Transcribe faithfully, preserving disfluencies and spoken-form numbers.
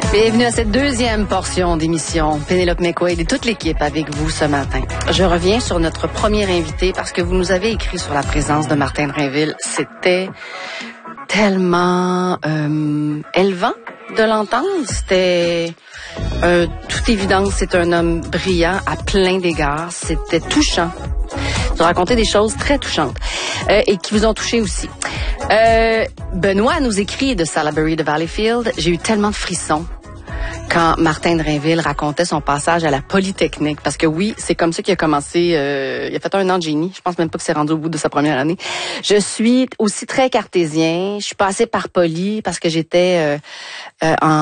Bienvenue à cette deuxième portion d'émission. Pénélope McQuaid et toute l'équipe avec vous ce matin. Je reviens sur notre premier invité parce que vous nous avez écrit sur la présence de Martin Drainville. C'était tellement euh, élevant de l'entendre. C'était euh, toute évidence, c'est un homme brillant à plein d'égards. C'était touchant. Vous racontez des choses très touchantes euh, et qui vous ont touché aussi. Euh, Benoît nous écrit de Salaberry de Valleyfield. J'ai eu tellement de frissons quand Martin Drainville racontait son passage à la Polytechnique. Parce que oui, c'est comme ça qu'il a commencé. Euh, il a fait un an de génie. Je pense même pas que c'est rendu au bout de sa première année. Je suis aussi très cartésien. Je suis passée par Poly parce que j'étais euh, euh, en